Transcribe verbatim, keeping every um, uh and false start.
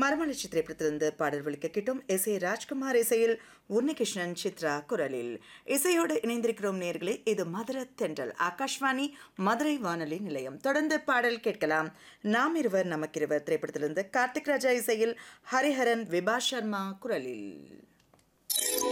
மரமலர்ச்சி திரைப்படத்திலிருந்து பாடல் ஒலிக்க கிட்டும். எஸ் ஏ ராஜ்குமார் இசையில் உன்னிகிருஷ்ணன் சித்ரா குரலில் இசையோடு இணைந்திருக்கிறோம் நேர்களே. இது மதுரை தென்றல், ஆகாஷ்வாணி மதுரை வானொலி நிலையம். தொடர்ந்து பாடல் கேட்கலாம். நாம் இருவர் நமக்கிருவர் திரைப்படத்திலிருந்து கார்த்திக் ராஜா இசையில் ஹரிஹரன் விபா சர்மா குரலில்.